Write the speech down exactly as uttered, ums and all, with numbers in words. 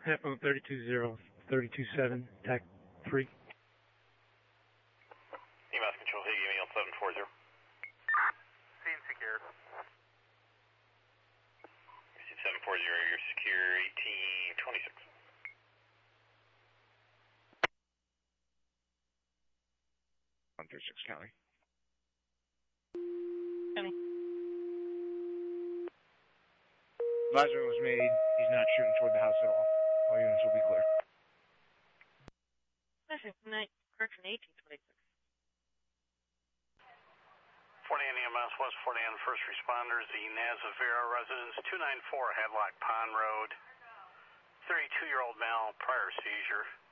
Half moon thirty-two zero, thirty-two seven, tac three. E M S control, hey, give me L seven four zero. Scene secure. seven four zero, you're secure, eighteen twenty-six. one through six County. County. Advisement was made. He's not shooting toward the house at all. All units will be clear. Listen, night, correction, eighteen twenty-six. forty-nine E M S, West forty-nine first responders, the Nazavera residence, two ninety-four Hadlock Pond Road. thirty-two-year-old male, prior seizure.